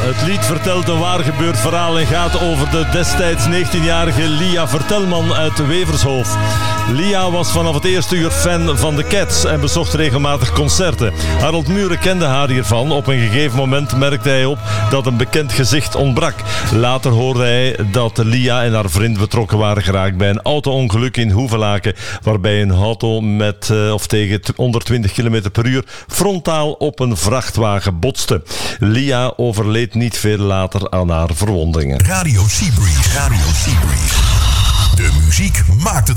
Het lied vertelt een waar gebeurd verhaal en gaat over de destijds 19-jarige Lia Vertelman uit Wevershoofd. Lia was vanaf het eerste uur fan van de Cats en bezocht regelmatig concerten. Harold Muren kende haar hiervan. Op een gegeven moment merkte hij op dat een bekend gezicht ontbrak. Later hoorde hij dat Lia en haar vriend betrokken waren geraakt bij een auto-ongeluk in Hoevelaken, waarbij een auto met tegen 120 km per uur frontaal op een vrachtwagen botste. Lia overleed niet veel later aan haar verwondingen. Radio Seabreeze. De muziek maakt het